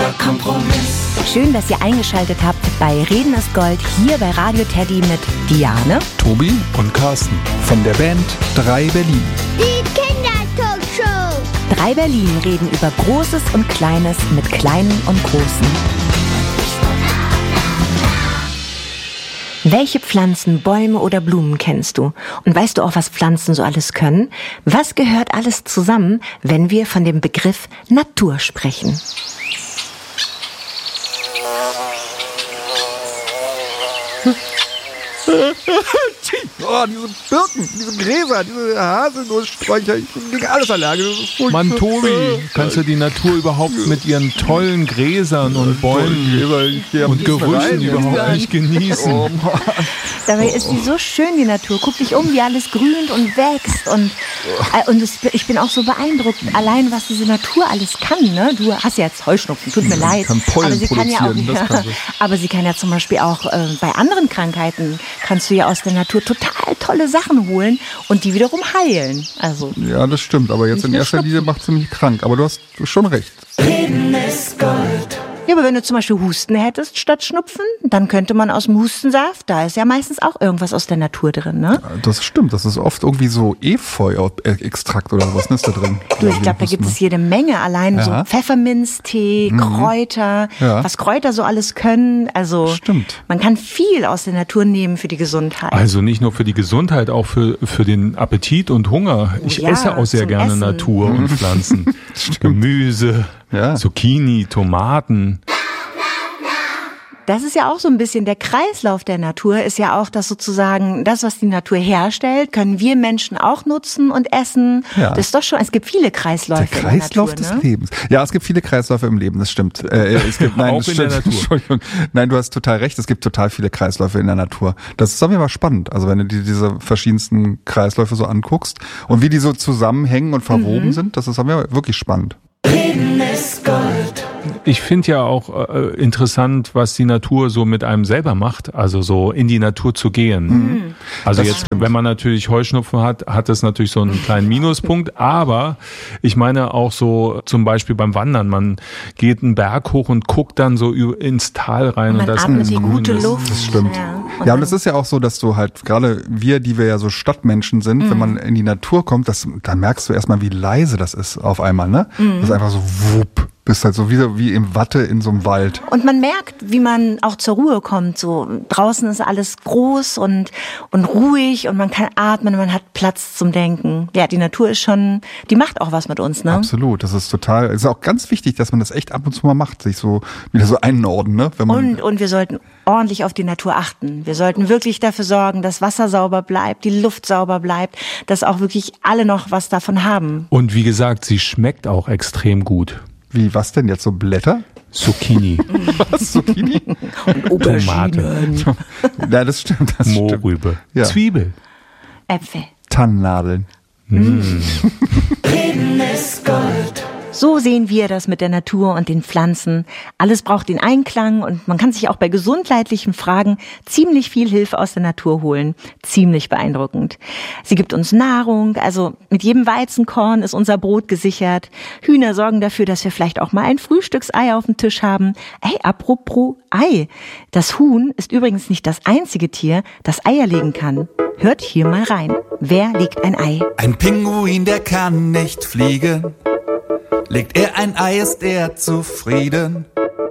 guter Kompromiss. Schön, dass ihr eingeschaltet habt bei Reden ist Gold hier bei Radio Teddy mit Diane, Tobi und Carsten von der Band 3 Berlin. Die Kindertalkshow. 3 Berlin reden über Großes und Kleines mit Kleinen und Großen. Welche Pflanzen, Bäume oder Blumen kennst du? Und weißt du auch, was Pflanzen so alles können? Was gehört alles zusammen, wenn wir von dem Begriff Natur sprechen? Oh, diese Birken, diese Gräser, diese Haselnusssträucher, ich bin gegen alles allergisch. Mann, Tobi, kannst du die Natur überhaupt mit ihren tollen Gräsern und Bäumen und Gerüchen überhaupt nicht genießen? Oh, Dabei ist die so schön, die Natur. Guck dich um, wie alles grünt und wächst. Und ich bin auch so beeindruckt, allein was diese Natur alles kann. Ne? Du hast ja jetzt Heuschnupfen, tut mir leid. Kann Pollen aber sie kann ja auch, aber sie kann ja zum Beispiel auch bei anderen Krankheiten, kannst du ja aus der Natur total tolle Sachen holen und die wiederum heilen. Also, ja, das stimmt, aber jetzt in erster Linie macht sie mich krank. Aber du hast schon recht. Reden ist Gold. ja, aber wenn du zum Beispiel Husten hättest statt Schnupfen, dann könnte man aus dem Hustensaft, da ist ja meistens auch irgendwas aus der Natur drin, ne? Das stimmt, das ist oft irgendwie so Efeu-Extrakt oder was ist da drin? Du, ich glaube, da gibt es jede Menge, allein so Pfefferminztee, Kräuter, was Kräuter so alles können, also Stimmt. Man kann viel aus der Natur nehmen für die Gesundheit. Also nicht nur für die Gesundheit, auch für den Appetit und Hunger. Ich ja, esse auch sehr zum gerne Essen. Natur und Pflanzen. Gemüse, Zucchini, Tomaten. Das ist ja auch so ein bisschen der Kreislauf der Natur, ist ja auch das sozusagen, das, was die Natur herstellt, können wir Menschen auch nutzen und essen. Ja. Das ist doch schon, es gibt viele Kreisläufe Der Kreislauf in der Natur, des ne? Lebens. Ja, es gibt viele Kreisläufe im Leben, das stimmt. Es gibt, nein, Auch das in stimmt. der Natur. Entschuldigung. Nein, du hast total recht, es gibt total viele Kreisläufe in der Natur. Das ist auf jeden Fall spannend. Also wenn du dir diese verschiedensten Kreisläufe so anguckst und wie die so zusammenhängen und verwoben sind, das ist auf jeden Fall wirklich spannend. Reden ist Gold. Ich finde ja auch interessant, was die Natur so mit einem selber macht, also so in die Natur zu gehen. Also Das jetzt, stimmt. wenn man natürlich Heuschnupfen hat das natürlich so einen kleinen Minuspunkt, aber ich meine auch so zum Beispiel beim Wandern, man geht einen Berg hoch und guckt dann so ins Tal rein. Man und das atmet ist die gute grün. Luft. Das stimmt. Ja, Und es ist ja auch so, dass du halt, gerade wir, die wir ja so Stadtmenschen sind, wenn man in die Natur kommt, dann merkst du erstmal, wie leise das ist auf einmal, ne? Das ist einfach so wupp. Bist halt so wie im Watte in so einem Wald. Und man merkt, wie man auch zur Ruhe kommt. So draußen ist alles groß und ruhig und man kann atmen und man hat Platz zum Denken. Ja, die Natur ist schon, die macht auch was mit uns, ne? Absolut, das ist ist auch ganz wichtig, dass man das echt ab und zu mal macht, sich so wieder so einordnen, ne? Wenn man Und wir sollten ordentlich auf die Natur achten. Wir sollten wirklich dafür sorgen, dass Wasser sauber bleibt, die Luft sauber bleibt, dass auch wirklich alle noch was davon haben. Und wie gesagt, sie schmeckt auch extrem gut. Wie, was denn jetzt, so Blätter? Zucchini, Was, Zucchini? Tomate, Ja, das stimmt, das stimmt. Mohrrübe, Ja. Zwiebel. Äpfel. Tannennadeln. Reden ist Gold. So sehen wir das mit der Natur und den Pflanzen. Alles braucht den Einklang und man kann sich auch bei gesundheitlichen Fragen ziemlich viel Hilfe aus der Natur holen. Ziemlich beeindruckend. Sie gibt uns Nahrung, also mit jedem Weizenkorn ist unser Brot gesichert. Hühner sorgen dafür, dass wir vielleicht auch mal ein Frühstücksei auf dem Tisch haben. Hey, apropos Ei. Das Huhn ist übrigens nicht das einzige Tier, das Eier legen kann. Hört hier mal rein. Wer legt ein Ei? Ein Pinguin, der kann nicht fliegen. Legt er ein Ei, ist er zufrieden.